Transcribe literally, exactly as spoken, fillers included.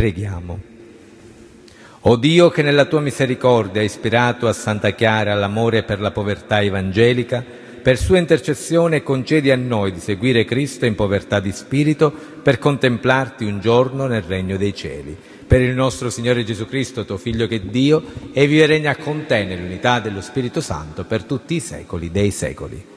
Preghiamo. O Dio, che nella tua misericordia hai ispirato a Santa Chiara l'amore per la povertà evangelica, per sua intercessione concedi a noi di seguire Cristo in povertà di spirito per contemplarti un giorno nel regno dei cieli. Per il nostro Signore Gesù Cristo, tuo Figlio che è Dio, e vive e regna con te nell'unità dello Spirito Santo per tutti i secoli dei secoli.